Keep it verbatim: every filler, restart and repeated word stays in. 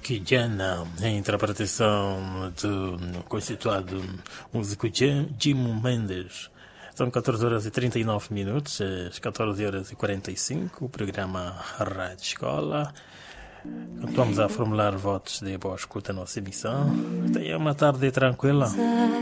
Kijana, em interpretação do conceituado músico Jim Mendes. São catorze horas e trinta e nove minutos, às catorze horas e quarenta e cinco, o programa Rádio Escola. Continuamos a formular votos de boa escuta à nossa emissão. Tenha uma tarde tranquila.